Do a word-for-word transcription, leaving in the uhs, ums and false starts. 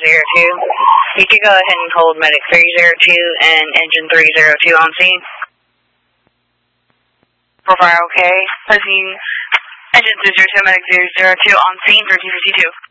zero two. You could go ahead and hold medic three zero two and engine three zero two on scene. Profile okay. Pressing engine three zero two, medic zero zero two on scene for T fifty-two.